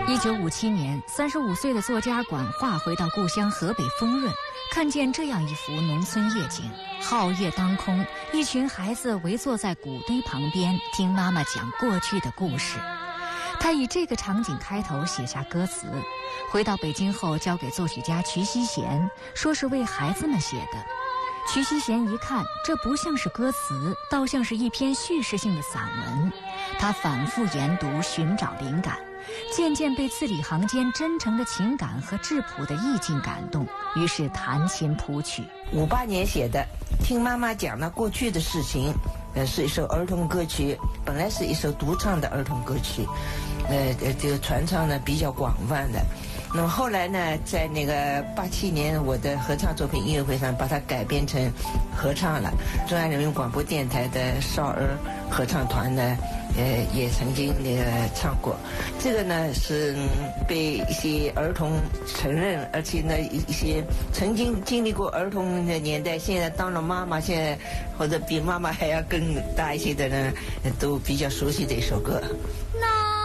1957年，35岁的作家管化回到故乡河北丰润，看见这样一幅农村夜景：皓月当空，一群孩子围坐在谷堆旁边，听妈妈讲过去的故事。他以这个场景开头写下歌词，回到北京后交给作曲家瞿希贤，说是为孩子们写的。瞿希贤一看，这不像是歌词，倒像是一篇叙事性的散文。他反复研读，寻找灵感，渐渐被字里行间真诚的情感和质朴的意境感动，于是弹琴谱曲。 58年写的，听妈妈讲了过去的事情，是一首儿童歌曲，本来是一首独唱的儿童歌曲，这个传唱呢比较广泛的。那么后来呢，在那个87年我的合唱作品音乐会上，把它改编成合唱了。中央人民广播电台的少儿合唱团呢，也曾经那个唱过。这个呢是被一些儿童承认，而且呢一些曾经经历过儿童的年代，现在当了妈妈，现在或者比妈妈还要更大一些的人，都比较熟悉的一首歌。 那